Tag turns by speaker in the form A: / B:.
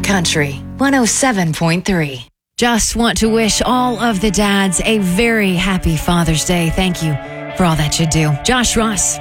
A: Country 107.3.
B: Just want to wish all of the dads a very happy Father's Day. Thank you for all that you do. Josh Ross.